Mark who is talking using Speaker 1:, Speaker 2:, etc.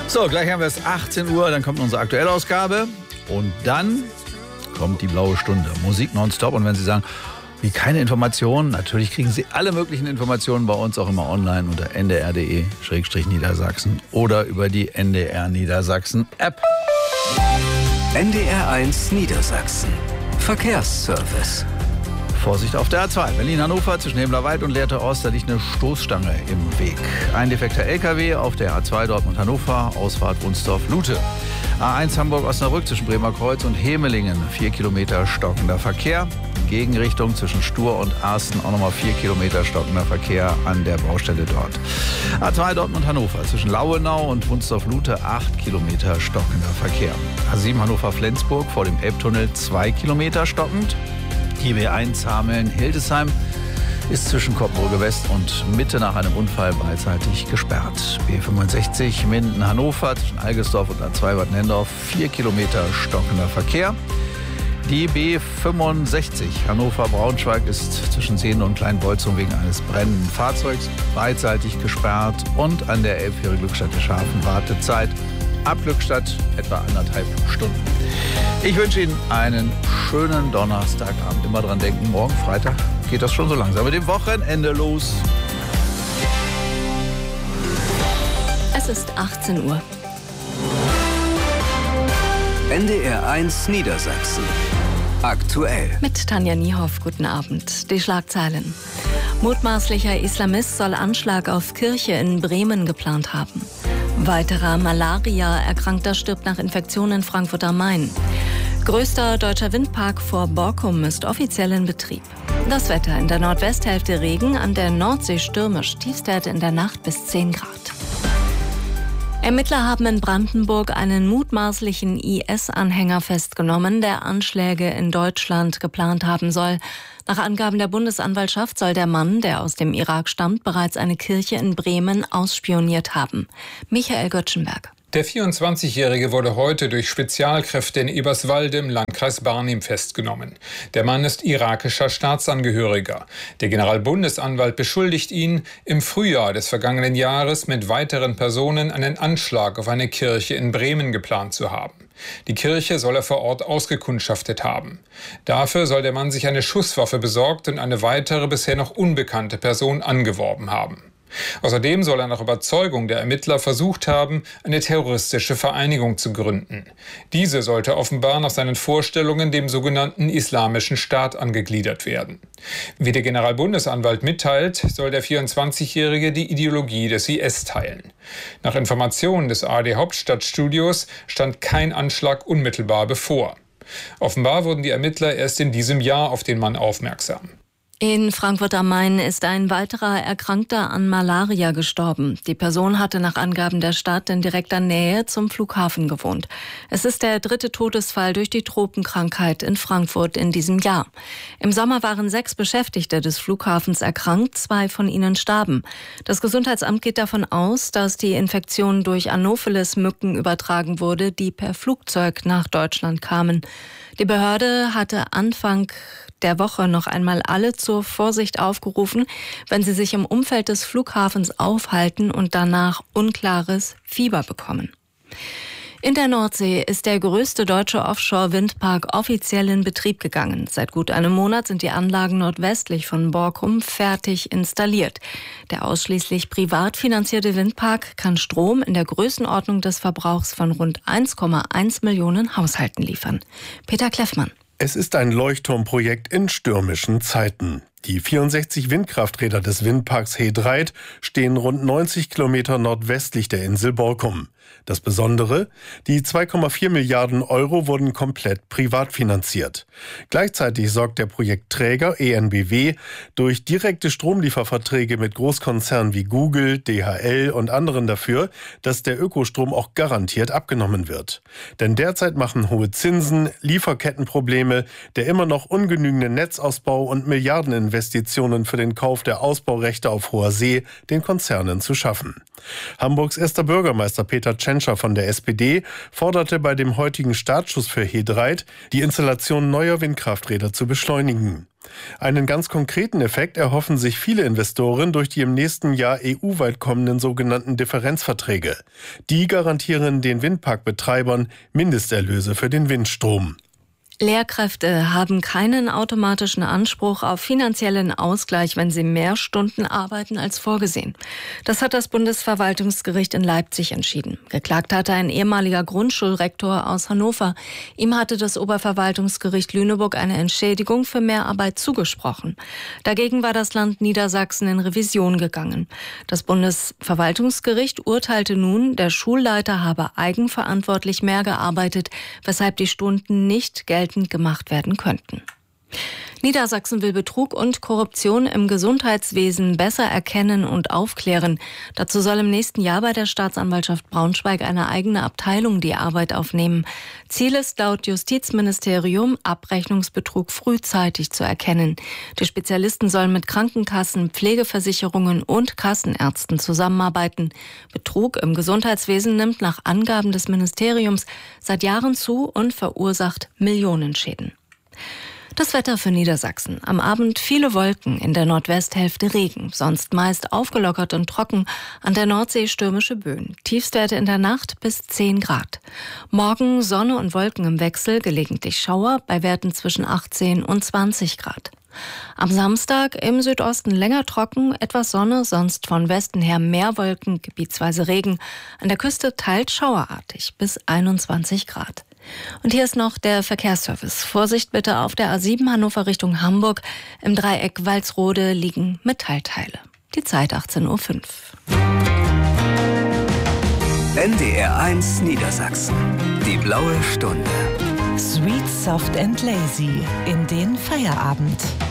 Speaker 1: So, gleich haben wir es 18 Uhr, dann kommt unsere aktuelle Ausgabe und dann kommt die blaue Stunde. Musik nonstop und wenn Sie sagen, wie keine Informationen, natürlich kriegen Sie alle möglichen Informationen bei uns auch immer online unter ndr.de/Niedersachsen oder über die NDR Niedersachsen App.
Speaker 2: NDR1 Niedersachsen. Verkehrsservice.
Speaker 1: Vorsicht auf der A2. Berlin-Hannover zwischen Hemlerwald und Lehrte Ost, da liegt eine Stoßstange im Weg. Ein defekter LKW auf der A2 Dortmund-Hannover, Ausfahrt Wunsdorf-Lute. A1 Hamburg-Osnabrück zwischen Bremer Kreuz und Hemelingen, 4 Kilometer stockender Verkehr. Gegenrichtung zwischen Stur und Arsten auch nochmal 4 Kilometer stockender Verkehr an der Baustelle dort. A2 Dortmund-Hannover zwischen Lauenau und Wunsdorf-Lute 8 Kilometer stockender Verkehr. A7 Hannover-Flensburg vor dem Elbtunnel 2 Kilometer stockend. Die B1 Hameln-Hildesheim ist zwischen Koppenbrücke West und Mitte nach einem Unfall beidseitig gesperrt. B65 Minden-Hannover zwischen Algesdorf und A2 Bad Nendorf 4 Kilometer stockender Verkehr. Die B65 Hannover-Braunschweig ist zwischen Sehne und Kleinbolzung wegen eines brennenden Fahrzeugs beidseitig gesperrt und an der Elbfähre Glückstadt-Scharfen Wartezeit ab Glückstadt etwa 1,5 Stunden. Ich wünsche Ihnen einen schönen Donnerstagabend. Immer dran denken, morgen Freitag geht das schon so langsam mit dem Wochenende los.
Speaker 3: Es ist 18 Uhr.
Speaker 2: NDR1 Niedersachsen. Aktuell.
Speaker 3: Mit Tanja Niehoff, guten Abend. Die Schlagzeilen. Mutmaßlicher Islamist soll Anschlag auf Kirche in Bremen geplant haben. Weiterer Malaria-Erkrankter stirbt nach Infektion in Frankfurt am Main. Größter deutscher Windpark vor Borkum ist offiziell in Betrieb. Das Wetter: in der Nordwesthälfte Regen, an der Nordsee stürmisch, Tiefstwerte in der Nacht bis 10 Grad. Ermittler haben in Brandenburg einen mutmaßlichen IS-Anhänger festgenommen, der Anschläge in Deutschland geplant haben soll. Nach Angaben der Bundesanwaltschaft soll der Mann, der aus dem Irak stammt, bereits eine Kirche in Bremen ausspioniert haben. Michael Göttschenberg.
Speaker 4: Der 24-Jährige wurde heute durch Spezialkräfte in Eberswalde im Landkreis Barnim festgenommen. Der Mann ist irakischer Staatsangehöriger. Der Generalbundesanwalt beschuldigt ihn, im Frühjahr des vergangenen Jahres mit weiteren Personen einen Anschlag auf eine Kirche in Bremen geplant zu haben. Die Kirche soll er vor Ort ausgekundschaftet haben. Dafür soll der Mann sich eine Schusswaffe besorgt und eine weitere bisher noch unbekannte Person angeworben haben. Außerdem soll er nach Überzeugung der Ermittler versucht haben, eine terroristische Vereinigung zu gründen. Diese sollte offenbar nach seinen Vorstellungen dem sogenannten Islamischen Staat angegliedert werden. Wie der Generalbundesanwalt mitteilt, soll der 24-Jährige die Ideologie des IS teilen. Nach Informationen des ARD Hauptstadtstudios stand kein Anschlag unmittelbar bevor. Offenbar wurden die Ermittler erst in diesem Jahr auf den Mann aufmerksam.
Speaker 3: In Frankfurt am Main ist ein weiterer Erkrankter an Malaria gestorben. Die Person hatte nach Angaben der Stadt in direkter Nähe zum Flughafen gewohnt. Es ist der 3. Todesfall durch die Tropenkrankheit in Frankfurt in diesem Jahr. Im Sommer waren 6 Beschäftigte des Flughafens erkrankt, 2 von ihnen starben. Das Gesundheitsamt geht davon aus, dass die Infektion durch Anopheles-Mücken übertragen wurde, die per Flugzeug nach Deutschland kamen. Die Behörde hatte Anfang der Woche noch einmal alle zur Vorsicht aufgerufen, wenn sie sich im Umfeld des Flughafens aufhalten und danach unklares Fieber bekommen. In der Nordsee ist der größte deutsche Offshore-Windpark offiziell in Betrieb gegangen. Seit gut einem Monat sind die Anlagen nordwestlich von Borkum fertig installiert. Der ausschließlich privat finanzierte Windpark kann Strom in der Größenordnung des Verbrauchs von rund 1,1 Millionen Haushalten liefern. Peter Kleffmann.
Speaker 5: Es ist ein Leuchtturmprojekt in stürmischen Zeiten. Die 64 Windkrafträder des Windparks He-Dreit stehen rund 90 Kilometer nordwestlich der Insel Borkum. Das Besondere: die 2,4 Milliarden Euro wurden komplett privat finanziert. Gleichzeitig sorgt der Projektträger EnBW durch direkte Stromlieferverträge mit Großkonzernen wie Google, DHL und anderen dafür, dass der Ökostrom auch garantiert abgenommen wird. Denn derzeit machen hohe Zinsen, Lieferkettenprobleme, der immer noch ungenügende Netzausbau und Milliardeninvestitionen Investitionen für den Kauf der Ausbaurechte auf hoher See den Konzernen zu schaffen. Hamburgs erster Bürgermeister Peter Tschentscher von der SPD forderte bei dem heutigen Startschuss für He Dreiht, die Installation neuer Windkrafträder zu beschleunigen. Einen ganz konkreten Effekt erhoffen sich viele Investoren durch die im nächsten Jahr EU-weit kommenden sogenannten Differenzverträge. Die garantieren den Windparkbetreibern Mindesterlöse für den Windstrom.
Speaker 3: Lehrkräfte haben keinen automatischen Anspruch auf finanziellen Ausgleich, wenn sie mehr Stunden arbeiten als vorgesehen. Das hat das Bundesverwaltungsgericht in Leipzig entschieden. Geklagt hatte ein ehemaliger Grundschulrektor aus Hannover. Ihm hatte das Oberverwaltungsgericht Lüneburg eine Entschädigung für Mehrarbeit zugesprochen. Dagegen war das Land Niedersachsen in Revision gegangen. Das Bundesverwaltungsgericht urteilte nun, der Schulleiter habe eigenverantwortlich mehr gearbeitet, weshalb die Stunden nicht geltend gemacht werden könnten. Niedersachsen will Betrug und Korruption im Gesundheitswesen besser erkennen und aufklären. Dazu soll im nächsten Jahr bei der Staatsanwaltschaft Braunschweig eine eigene Abteilung die Arbeit aufnehmen. Ziel ist laut Justizministerium, Abrechnungsbetrug frühzeitig zu erkennen. Die Spezialisten sollen mit Krankenkassen, Pflegeversicherungen und Kassenärzten zusammenarbeiten. Betrug im Gesundheitswesen nimmt nach Angaben des Ministeriums seit Jahren zu und verursacht Millionenschäden. Das Wetter für Niedersachsen. Am Abend viele Wolken, in der Nordwesthälfte Regen. Sonst meist aufgelockert und trocken. An der Nordsee stürmische Böen. Tiefstwerte in der Nacht bis 10 Grad. Morgen Sonne und Wolken im Wechsel, gelegentlich Schauer bei Werten zwischen 18 und 20 Grad. Am Samstag im Südosten länger trocken, etwas Sonne, sonst von Westen her mehr Wolken, gebietsweise Regen. An der Küste teils schauerartig bis 21 Grad. Und hier ist noch der Verkehrsservice. Vorsicht bitte auf der A7 Hannover Richtung Hamburg. Im Dreieck Walsrode liegen Metallteile. Die Zeit 18:05 Uhr.
Speaker 2: NDR1 Niedersachsen. Die blaue Stunde.
Speaker 6: Sweet, soft and lazy in den Feierabend.